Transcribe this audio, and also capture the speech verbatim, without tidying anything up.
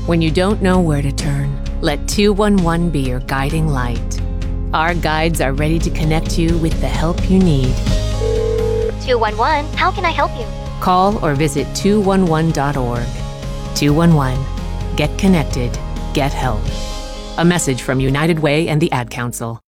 When you don't know where to turn, let two one one be your guiding light. Our guides are ready to connect you with the help you need. two one one, how can I help you? Call or visit two one one dot org. two one one. Get connected. Get help. A message from United Way and the Ad Council.